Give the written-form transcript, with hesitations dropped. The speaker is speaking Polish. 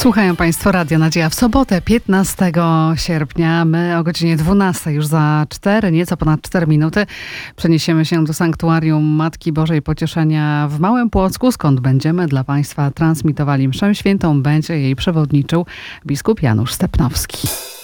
Słuchają Państwo Radia Nadzieja w sobotę 15 sierpnia. My o godzinie 12 już za nieco ponad 4 minuty przeniesiemy się do Sanktuarium Matki Bożej Pocieszenia w Małym Płocku, skąd będziemy dla Państwa transmitowali mszę świętą. Będzie jej przewodniczył biskup Janusz Stepnowski.